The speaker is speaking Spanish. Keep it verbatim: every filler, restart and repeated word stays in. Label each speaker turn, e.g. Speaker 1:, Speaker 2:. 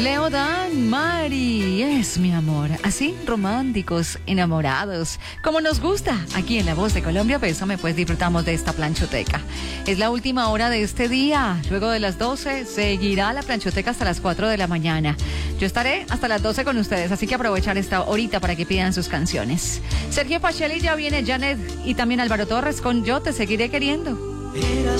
Speaker 1: Leo Dan, Mari, es mi amor. Así, románticos, enamorados, como nos gusta. Aquí en La Voz de Colombia, Bésame, pues disfrutamos de esta planchoteca. Es la última hora de este día. Luego de las doce, seguirá la planchoteca hasta las cuatro de la mañana. Yo estaré hasta las doce con ustedes, así que aprovechar esta horita para que pidan sus canciones. Sergio Pacheli, ya viene Janet y también Álvaro Torres con Yo Te Seguiré Queriendo.